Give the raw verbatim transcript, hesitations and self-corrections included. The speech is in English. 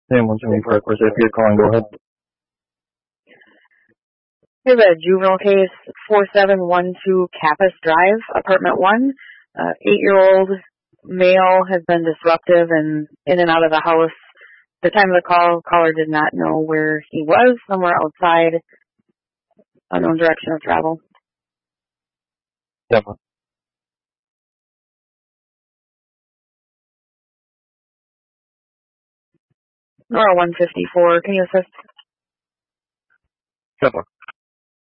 Sam one seventy-four, of course, if you're calling, go ahead. We have a juvenile case, four seven one two Capus Drive, apartment one. Uh, eight-year-old male has been disruptive and in and out of the house. At the time of the call, caller did not know where he was, somewhere outside, unknown direction of travel. Definitely. Nora one fifty-four, can you assist? Definitely.